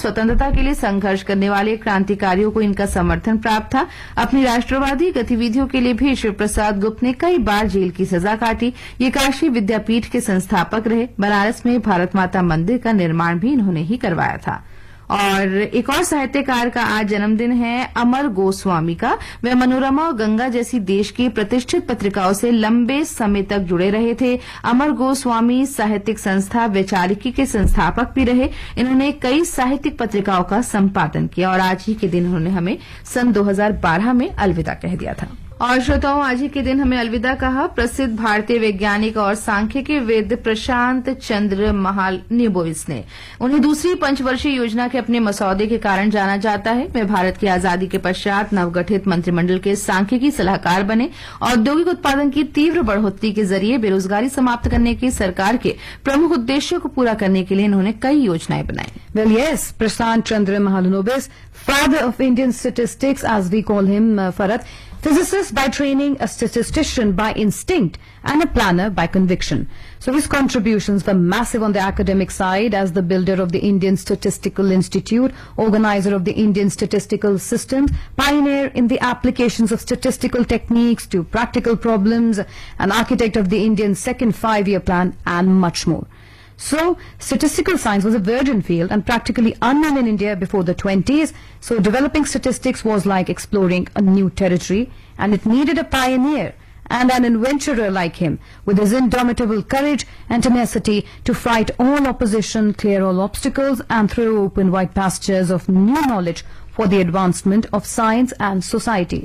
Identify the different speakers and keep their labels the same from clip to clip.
Speaker 1: स्वतंत्रता के लिए संघर्ष करने वाले क्रांतिकारियों को इनका समर्थन प्राप्त था। अपनी राष्ट्रवादी गतिविधियों के लिए भी श्री प्रसाद गुप्त ने कई बार जेल की सजा काटी। ये काशी विद्यापीठ के संस्थापक रहे। बनारस में भारत माता मंदिर का निर्माण भी इन्होंने ही करवाया था। और एक और साहित्यकार का आज जन्मदिन है, अमर गोस्वामी का। वे मनोरमा और गंगा जैसी देश की प्रतिष्ठित पत्रिकाओं से लंबे समय तक जुड़े रहे थे। अमर गोस्वामी साहित्यिक संस्था वैचारिकी के संस्थापक भी रहे। इन्होंने कई साहित्यिक पत्रिकाओं का संपादन किया और आज ही के दिन उन्होंने हमें सन 2012 में अलविदा कह दिया था। और श्रोताओं, आज ही के दिन हमें अलविदा कहा प्रसिद्ध भारतीय वैज्ञानिक और सांख्यिकीविद प्रशांत चंद्र महालनोबिस ने। उन्हें दूसरी पंचवर्षीय योजना के अपने मसौदे के कारण जाना जाता है। वे भारत की आजादी के पश्चात नवगठित मंत्रिमंडल के सांख्यिकी सलाहकार बने। औद्योगिक उत्पादन की तीव्र बढ़ोतरी के जरिए बेरोजगारी समाप्त करने की सरकार के प्रमुख उद्देश्यों को पूरा करने के लिए इन्होंने कई योजनाएं बनाई।
Speaker 2: Well, yes, Prashant Chandra Mahalanobis, father of Indian statistics, as we call him, Farhat, physicist by training, a statistician by instinct, and a planner by conviction. So his contributions were massive on the academic side as the builder of the Indian Statistical Institute, organizer of the Indian statistical systems, pioneer in the applications of statistical techniques to practical problems, an architect of the Indian second five-year plan, and much more. So, statistical science was a virgin field and practically unknown in India before the 20s. So, developing statistics was like exploring a new territory, and it needed a pioneer and an adventurer like him, with his indomitable courage and tenacity to fight all opposition, clear all obstacles, and throw open wide pastures of new knowledge for the advancement of science and society.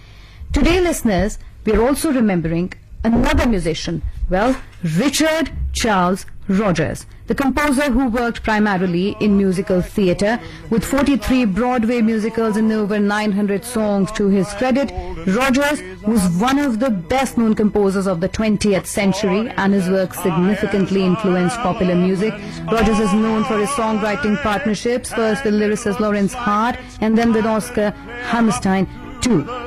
Speaker 2: Today, listeners, we are also remembering another musician, well, Richard Charles Rogers, the composer who worked primarily in musical theatre with 43 Broadway musicals and over 900 songs to his credit. Rogers was one of the best known composers of the 20th century and his work significantly influenced popular music. Rogers is known for his songwriting partnerships, first with lyricist Lawrence Hart and then with Oscar Hammerstein too.